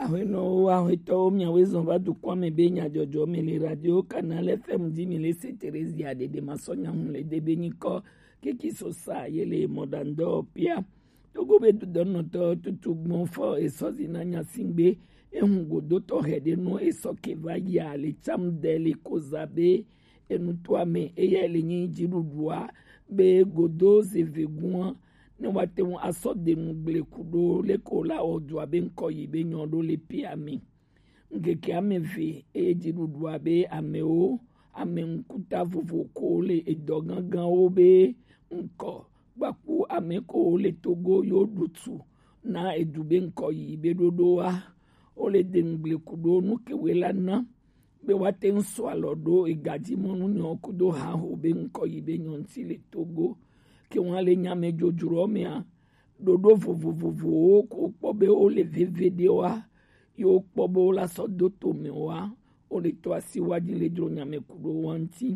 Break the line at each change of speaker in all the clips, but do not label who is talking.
Ahweno ahweto miawezo vadu kwame benya jojo mele radio canal FM 10 Teresia de masonya hunle de benyiko keki sosa yele modando pia togo be dono to tutugmo fo esozi nanya singbe ehungo doto hede no esoke vaya le chamdele kozabe enutuame eyele nyi jirudua be godo zevegun ne wate won asode nugle kudo le kola odwa be nko yibe nyodo le piami ngeke ameve ejirudua be ameo amenkuta vovoko le edogangan obe nko gbaku ameko le togo yodutu na edube nko yibe dodoa ole dengle kudo nukewela na be wate nso alodo egaji monu nyokudo ha obe nko yibe nyonti le togo ki wọ́n lè nyame jojuro mea dodo vovovovo ko kpobe o le vevede wa yo kpobe o la sodo to me wa o le to asiwadi le dro nyame kudo wanti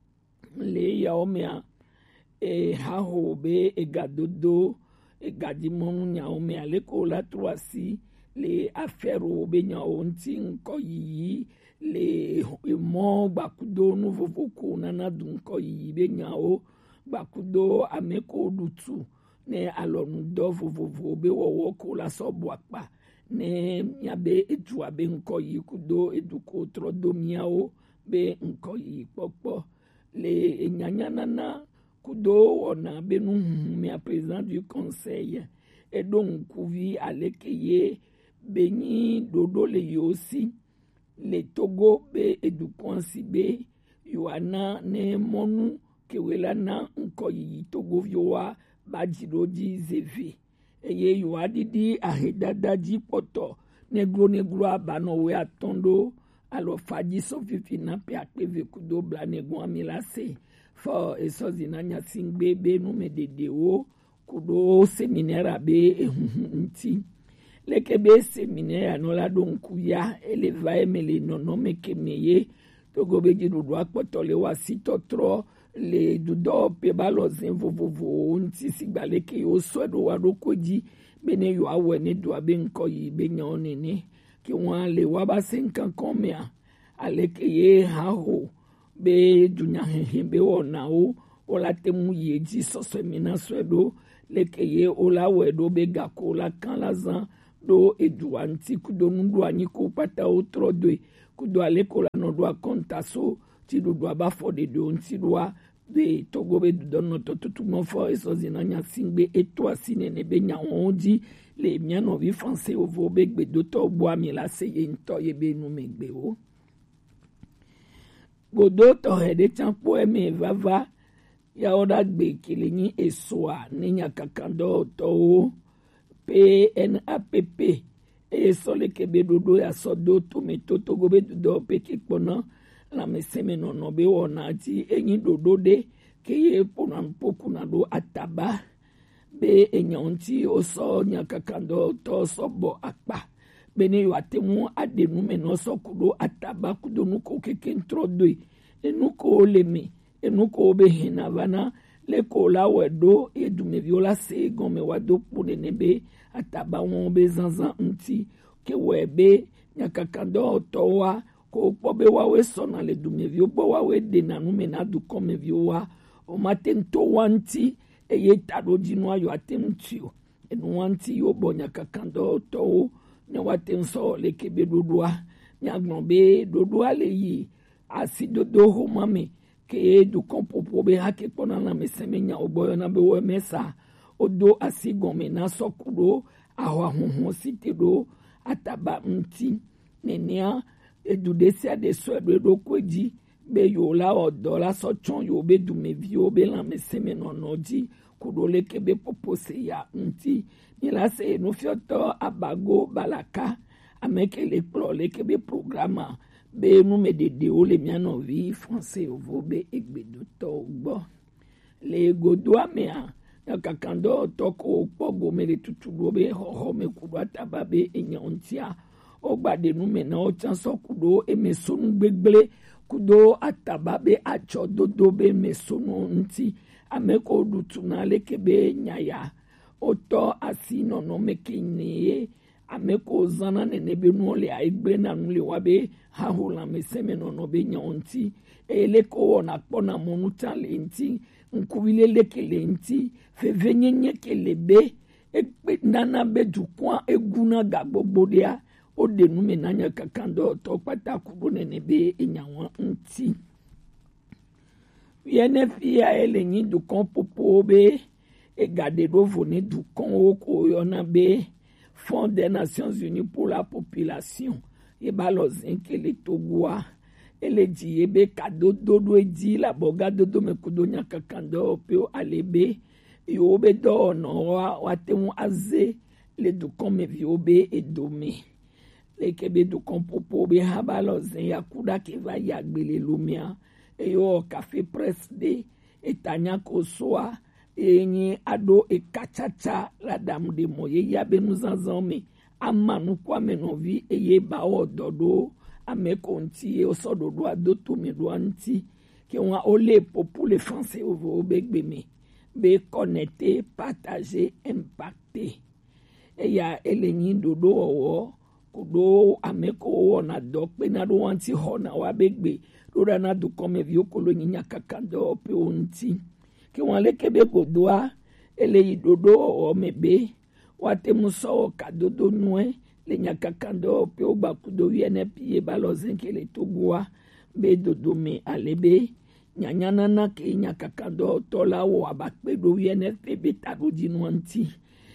le ya o mea ha ho be egadodo egadimonu nya o mea le ko la troasi le afero be nya onti nko yi le mo gbakudo nu vovoko nana dun ko yi be nya o bakudo ameko dutu ne alonu do vovovo be wowo ko la sobo apa ne nyabe etu abe nko yi kudo eduko trodo miao be nko yi popo le enyanya nana kudo ona be nu mi président du conseil et donc kuvi alekeye beni dodo le yosi le togo be edukonsi be yoana ne monu kewela na nko yi togo viowa bajiroji zeve eye yoa didi ahedada ji poto negro abano we atondo alo faji sofifi na pe akpeve kudo bla nego amilase fo esozi na nya singbe be nu medede o kudo seminaire be nti lekebe seminaire no la don kuya eleva emele nono mekemeye togo beji dudu akpoto le wasito tro le dudo pe balozen vovovo nti sigbale ke yo sodo wadokoji bene yo awe ne do abe nko yi be nyonene ki won le wa ba 5 komia aleke ye ha ho be dunya be wona o la temu ye ji soso mina sodo leke ye o la wedo be gako la kan la zan do eduanti kudo ndu anyi ko pata o trodwe kudo aleko la no do kontaso ti do aba for de do nti do be togo be dono to tutumo fo eso zinanya singbe eto asine ne be nya onji le miano vi français o vo be gbe do to bo ami la seye nto ye be nu megbe o godo to hede champo eme vava ya oda gbe kilinyi esoa ni nya kakando to PNAPP eso le kebe dodo ya sodo to meto togo be do pe kipona la meseme no be wona ti enyi dodo de keye pona poku na do ataba be enyonti oso nyakakando to sobo akpa bene yo atemu adenu meno so kudo ataba kudo nuko kekentro doi enuko leme enuko be hinavana le kola wedo edume viola se gome wado pune nebe ataba won be zanzan nti ke webe nyakakando towa ko pobe wawe sona le dumevio bo wawe de nanu menadu komevio wa o matento wanti eye tado jinu ayo atemtio enu wanti yo bonya kakando to ne watenso le kebe dodua nyagnombe dodua le yi asido do ho mame ke du kompopo be hake pona na mesemenya oboyo na be wo mesa odo asigome na sokudo ahwa honhon sitedo ataba mti nenia edudesia de soedo do kweji be yo la odo la so chon yo be du me vio be la meseme nonoji kudole kebe popose ya nti ni la se no fioto abago balaka ameke le pro le kebe programa be nu me de o le miano vi français ovo be egbedo to gbo le godwa mea ya kakando toko pogo mele tutudo be ho me kudwa tababe enyontia ogbade nu mena o chanso kudo emesonu gbegble kudo atababe acho dodo be mesonu nti ameko dutu na lekebe nyaya oto asino no mekine ameko zana nene be no le aigbre na no le wabe ha hola meseme no be nyonti eleko wona kpona monuta le nti nkubile lekele nti fevenyenye kelebe ekpe nana be dukwa eguna gagbogbodia o de nume nanya kakando to pata kubo nene be enyawa nti viene fia elenyi dukon popo be et garder d'ouvrir du Congo yona be Fonds des Nations Unies pour la population et balozin que les Togoa et les diebe kado dodo edi la boga dodo me kudonya kakando peo alebe yobe do no wa temu aze le du comme viobe et domé les kebe du kompopo be habalozin yakuda ke va yagbele lumia et yo café presse de etanya kosoa enye ado ekachacha la dame de moye yabe nous ensemble amanu kwa menovi eye ba ododo amekonti e osododo adoto medwanti ke on ole pour les français au begbeme be connecter partager impacter e ya elenyi dodo owo kudo ameko wona dokpe na do wanti hona wa begbe do na do comme vieux koloni nyakakando pe onti que on le kebe godoa ele idodo o mebe wate muso kadodo noe le nyakakando pe obakudo viene pie balozen ke le togoa be dodo me alebe nyanyana na ke nyakakando tola wo abakpe do viene pebe taroji nwanti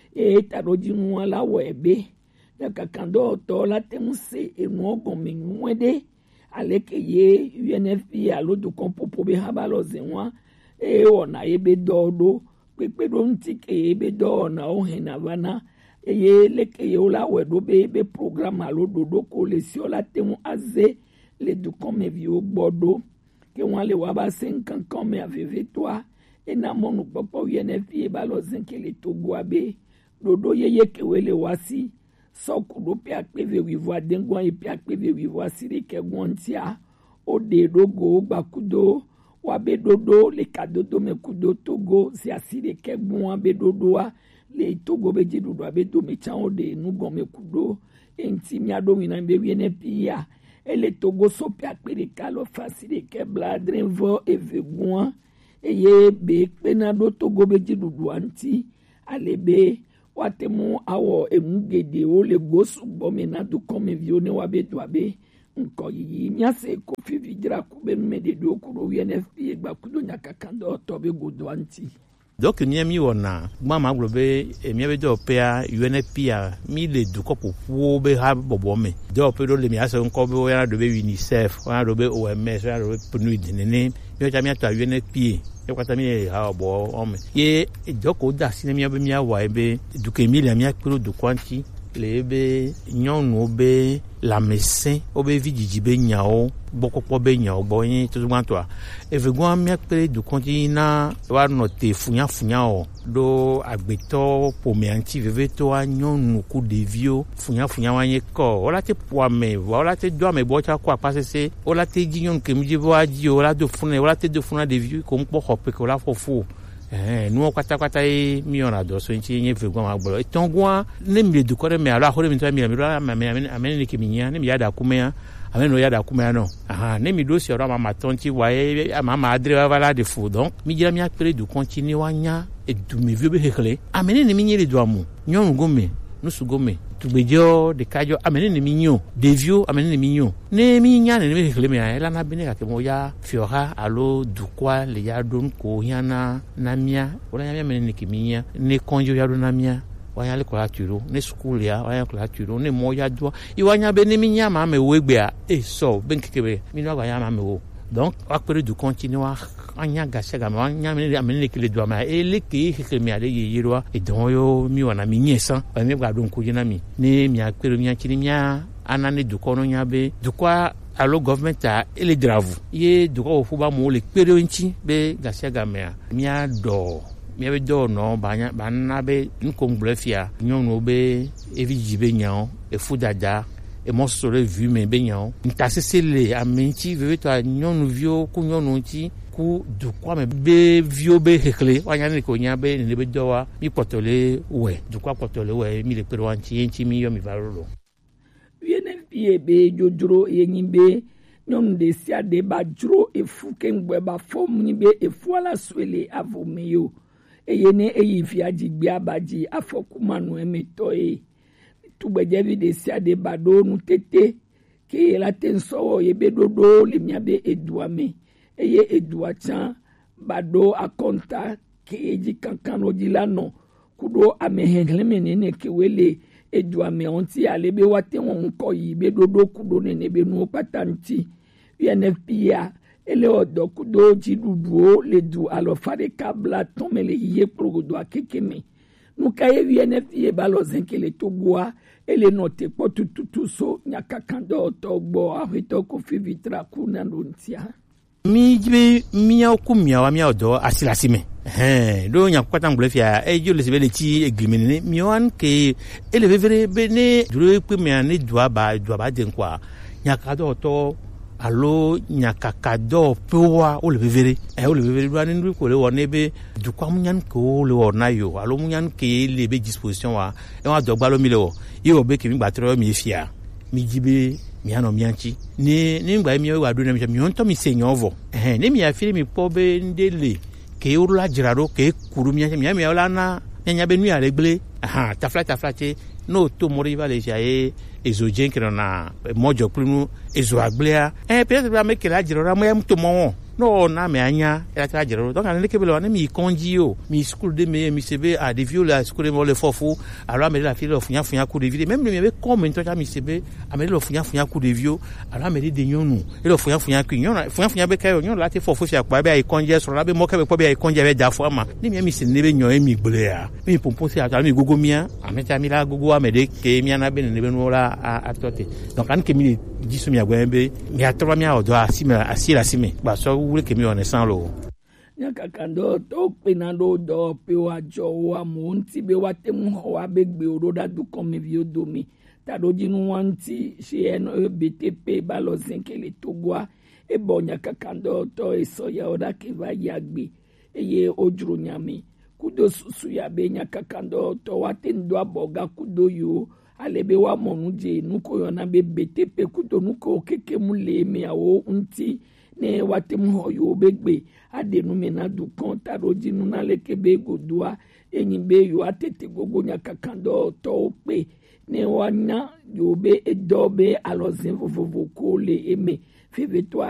e taroji nwala webe nyakakando tola temuse enwogo menwede aleke ye viene pie alodo kompopo be habalozen wa e ona ebe dodo pepe don tike ebe do na o henavana e leke yola wedo be programme alo dodo ko le siola temu aze le du comme vieux bodo ke wan le waba 5 comme avec toi e na monu popo yene fie balozen ke le togo abe dodo yeye ke wele wasi so kudo pe akpeve wivo dengwa e pe akpeve wivo asiri ke gwantia o de dogo bakudo wabe dodo le kadodo me kudo togo si asire ke bon abe dodo le togo be di dodo abe do me chan de nu gon me kudo enti mi ado mi na be wiene pia e le togo so pe akpere kalo fasire ke bladrin vo e vegoan e ye be pena do togo be di dodo anti alebe watemu awo emugede o le gosu bomena do comme vione wabe do abe nko yi miase ko fi vidra ku be mede do ku wiene fi gba ku do nyakakando to be godwanti
donc mi wona mama globe mi be do pea UNFPA mi le du ko popo be ha bobo me do pe do le mi ase nko be ya do be UNICEF ya do be OMS ya do be PNUD nene mi ta mi ata UNFPA e kwata mi ha bo o me ye joko da sine mi be mi awa ebe du ke mi le mi akpro du kwanti le be nyonu be la médecin obe vidiji be nyao bokoko be nyao boyin to gwanto evegwan mi akpere du kontina wa note funya o do agbeto pomianti veveto anyonu ku devio funya wanye ko ola te poame ola te do me bocha ko apasese ola te jinyon kemji bo aji ola do funa devio ko mpo hope ko la fofu nous kwata mi on a do so nchi nye vegwa magbolo etongwa ne mi du kore me ala hore mi to mi amene ke minya ne mi yada kumea amene no yada kumea no ne mi do si ora mama tonti wae mama adre vala de fou donc mi dira mi akpere du continue wanya et du me vieux be hekle amene ne mi nyere do amu nyon gome no su gome tubejo de kajo amene ne minyo devio amene ne minyo ne minya ne me hekle me ela na bine ka ke mo ya fiora alo du kwa le ya don ko yana namia wala ya amene ne kiminya ne konjo ya don namia wanya le kwa turo ne school ya wanya kwa turo ne mo ya do iwanya be ne minya ma me wegbe a so benkekebe mi no wanya ma me wo donc akpere du continue anya gasega ma anya me amene ke le do ma ele ke ke mi ale yirwa e don yo mi wana mi nyesa ba mi gba don ko jina mi ne mi akpere mi akini mi anane du kono nya be du kwa alo government a ele dravu ye du ko fu ba mo le kpere nchi be gasega me mi ado mi be do no bana be nkomblefia nyon be eviji be nyan e fu dada et moi sur le vu mais beignon ntasesele amenchi veut toi nyonu vio ku nyonu nchi ku du kwame be vio be hekle wa nyane ko nya be ne be dowa mi potole we du kwa potole we mi le pero anti enchi mi yo mi varolo
UNFPA be jojoro yenyibe nyom de sia de ba juro efu kengbe ba fom ni be efu ala swele avomeyo eyene eyifi ajigbe abaji afokumanu emeto tugbejevi de sia de bado nu tete ke la tenso ye be dodo le miabe eduame eye eduachan bado akonta ke eji kankan odilano kudo amehengleme nene ke wele eduame onti alebe wate won ko yi be dodo kudo nene be nu patanti UNFPA ele odo kudo jiduduo le du alofare kabla tomele ye progodo akekeme nuka ye UNFPA balozenkele togwa ele note potututu so nyakakando togbo ahito ko fivitra kuna ndontia
mi jibe miya ku miya wa miya odo asilasime do nyakwata ngbulefia ejo le sebele ti eglimene miwan ke ele vevere bene duro pe mi ani dua ba den kwa nyakado to alo nyakakado pewa o le vevere do ani ndu ko le won ebe du kwa munyan ko le won ayo alo munyan ke le be disposition wa e wa dogba lo mi le wo yo be ke mi gbatro mi fia mi jibe mi ano mianchi ni ngba mi wa do na mi onto mi senyovo ni mi afiri mi pobe ndele ke urula jiraro ke kuru mi ala na nya be nu aregle tafla che no to mori va le jae ezojen ke na mojo prinu ezo aglea peut-être ba me ke la jiraro mo yam to mo no na me anya la tra jiraro donc ane ke belo na mi konjio mi school de me mi sebe a de viola school de mo le fofu alors me la fille funya coup de vie même me comme en toi mi sebe a me le funya coup de vio alors me de nyonu e le funya ku funya be kayo nyon la te fofu fi akwa be ai konje so la be mo ka be ko be ai konje be da fo ama ni mi se ne be nyon mi gblea mi pompo si ata mi gogo mia ameta mi la gogo amede ke mi na be ne be no la atote donc an ke mi disu mi agwembe mi atro mi odo asila sime ba so wule ke mi one san lo
nyakakando to penando do pe wa jo wa monti be wa temu wa be gbe oroda du come vi odomi tado jinu wanti she no BTP balozenkele togwa e bo nyakakando to eso ya oda ke va yagbe eye ojuru nyami kudo susu ya be nyakakando to watendo aboga kudo yo alebe wa monuje nuko yona be BTP kudo nuko keke mule me awo unti ne watemu hoyo begbe adenu mena du konta rojinu na lekebe godua enyibe yo atete gogo nyakakando to pe ne wana yo be edobe alozin vovovo ko le eme feve to